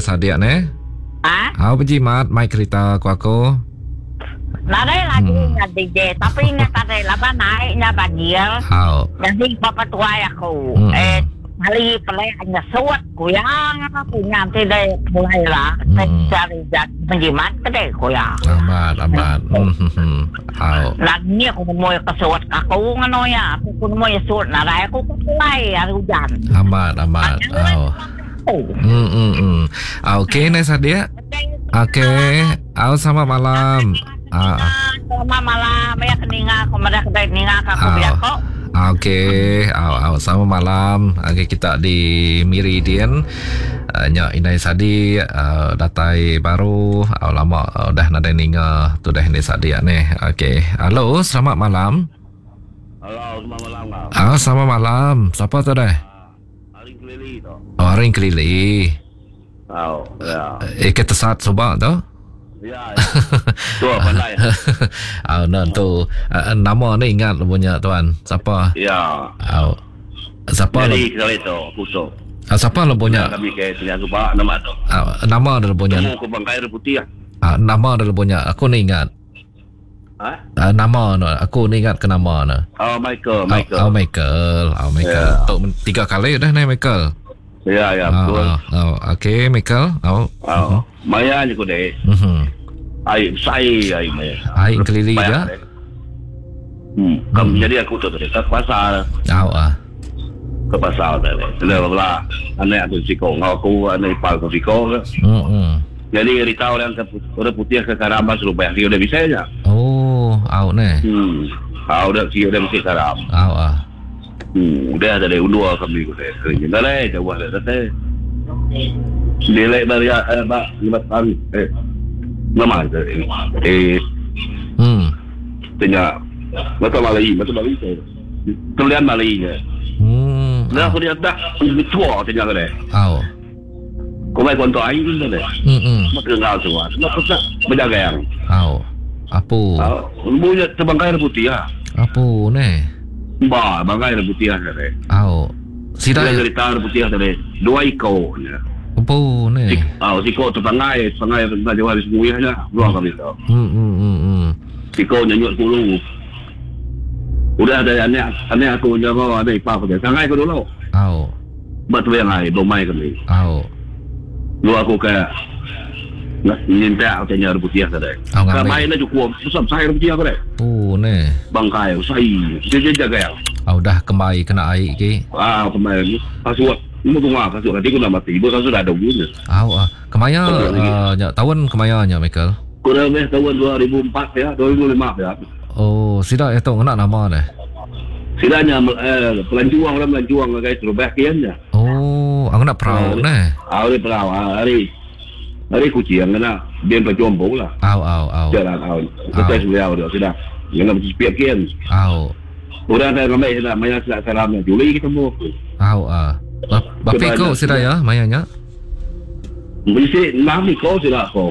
Sadia ne? Ah? Penjimat mic cerita ku aku. Narai lagi nggak DJ, tapi ini tadi laba naiknya banjir. Jadi bapak tua aku, kali pelanya suat kuyang aku nanti deh mulai lah cari penjimat kedai kuyang. Amat. Lagi aku mau kesuat aku ngano ya, aku mau suat narai aku mulai hari hujan. Amat. Okey nih Sadia. Okey, selamat malam. Selamat malam, ya keninga aku mereka kedai keninga aku biar kok. Okey, selamat malam. Okey, kita di Meridian. Nya Inai Sadi datai baru lama dah nada ninga tu dah ni Sadia ni. Okey. Halo, selamat malam. Halo, selamat malam. Selamat malam. Siapa tu dah? Aring Kelili tu. Aring Kelili. Ya. Kita saat sobak tu? Ya. Tu pandai. Tu nama ni ingat punya tuan. Siapa? Ya. Siapa? Jadi kita itu kusuk. Siapa lo punya? Kami ke Senyap Subak nama tu. Nama dia punya. Temu ke Bangkai Putih. Nama dia punya. Aku ni ingat. Nama aku ni ingat ke nama na. Michael. Michael. Tok 3 kali dah ni Michael. Ya, betul. Okey, Michael. Maya ni ko deh. Ai Maya. Ai Kelili dia. Jadi aku tu tadi ke pasar. Ke pasar tadi. Lepas anak aku siko, aku anak ipar aku siko. Jadi ritau yang udah putih ke Karamba suruh bayar dia udah bisa aja. Ni. Udah bisa Karam. Udah ada dua kami ko deh. Kerja dah jauh dah teh. Nilai dari Mbak 5 tahun. Nama tanya mata Malay tu. Tulian Malay je. Dah aku lihat dah tua tanya ke deh. Kau mai konto air tu deh. Mak kenal semua. Nak pesak berjaga yang. Apa? Punya Bangkai Putih ah. Apa ni? Bangkai Putih ah deh. Sida cerita Putih tadi. 2 ekor. Apa ni? Siko tu pangai dah jauh habis muihnya. Dua kali tu. Siko nyanyut kulu. Udah ada anak aku jaga ada ipar aku. Sangai aku dulu. Betul yang lain, domai kami. Lu aku kayak minta aku tanya Putih tadi. Kamai na cukup, susah saya Putih aku deh. Ni. Bangkai, saya jaga yang. Dah kembali kena air ke? Kembali. Kasuat. Mu tunggu kasut nanti aku nak mati. Ibu kasut dah ada bunyi. Kemaya tahun kemayanya Michael. Kurang lebih tahun 2004 ya, 2005 ya. Sida itu nak nama dah. Sidanya pelanjuang guys, Slovakian ya. Aku nak perahu ni. Hari perahu, hari kucing kena biar berjombong lah. Jalan kita sudah sudah. Jangan bersepiakian. Orang saya ramai sudah, banyak sudah salamnya. Juli ketemu. Bapak kau sudah ya, mayanya? Mesti 6 ekor sudah kau.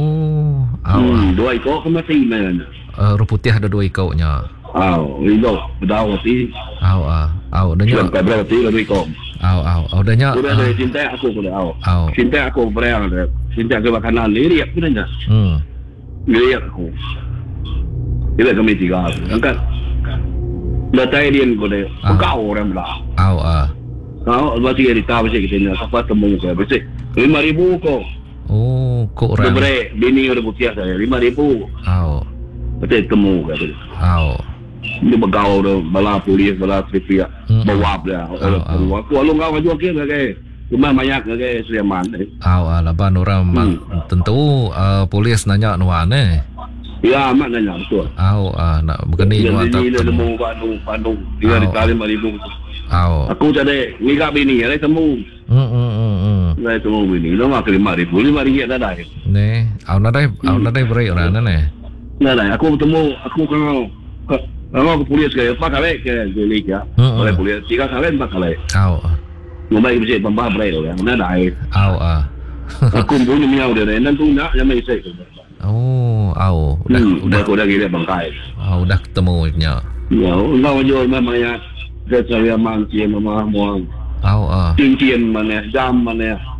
2 ekor kemati mana? Putih ada 2 ekornya. Itu bedau mati. Danya. Berapa mati 2 ekor. Danya. Udah dari cinta aku sudah. Cinta aku berang ada. Cinta ke makanan lirik pun aja. Lirik aku. Ini kami 3. Angkat. Datai dia ko deh. Kau orang belah. Kau masih cerita masih kita ni siapa temu ke masih 5,000 ko. Kok orang. Dobre bini udah putih saya 5,000. Betul temu ke tu. Ini begau dah bala polis bala tripia bawab dah. Aku alung kau jual ke cuma banyak ke Sleman. Laban orang tentu polis nanya nuan Ya, mak nanya betul. Nak begini nuan tak temu Bandung. Dia di Talim 5,000. Aku tadi ngigap bini ada temu. Saya temu bini. Lo mak 5,000 ringgit dah dah. Ni, nak dah beri orang ni. Nah, aku bertemu aku kalau polis ke 4 kali ke Jelik ya. Oleh polis 3 kali 4 kali. Ngomai bisa pembah beri orang. Nah dah. Aku punya miau dia dan tu nak yang mai saya. Udah aku dah gila Bangkai. Udah ketemunya. Ya, engkau jual memang ya. Saya mancing memang muang. Cincin mana, jam mana.